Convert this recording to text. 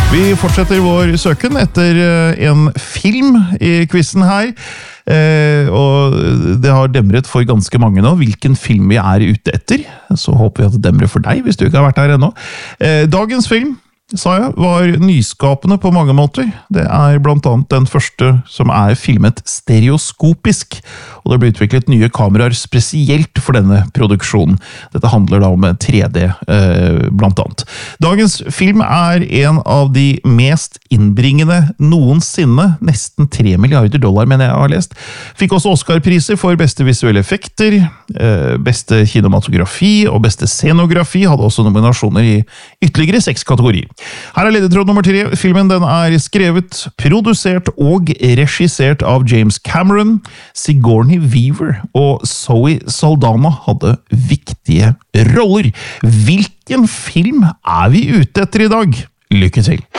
Vi fortsetter vår søken etter en film i quizzen her. Og det har demret for ganske mange nå hvilken film vi er ute etter. Så håper vi at det demrer for deg hvis du ikke har vært her ennå. Dagens film, sa jeg, var nyskapende på mange måter. Det er blant annet den første som er filmet stereoskopisk, og det ble utviklet nye kameraer spesielt for denne produksjonen. Dette handler da om 3D, blant annet. Dagens film er en av de mest innbringende noensinne, nesten $3 milliarder, mener jeg har lest. Fikk også Oscar-priser for beste visuelle effekter, beste kinematografi og beste scenografi, hadde også nominasjoner i ytterligere 6 kategorier. Her er ledetråd nummer 3. Filmen den er skrevet, produsert og regissert av James Cameron. Sigourney Weaver og Zoe Saldana hadde viktige roller. Hvilken film er vi ute etter i dag? Lykke til!